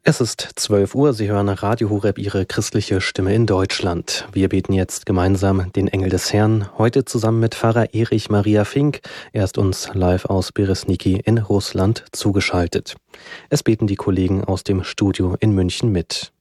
Es ist 12 Uhr, Sie hören Radio Horeb, Ihre christliche Stimme in Deutschland. Wir beten jetzt gemeinsam den Engel des Herrn, heute zusammen mit Pfarrer Erich Maria Fink. Er ist uns live aus Beresniki in Russland zugeschaltet. Es beten die Kollegen aus dem Studio in München mit.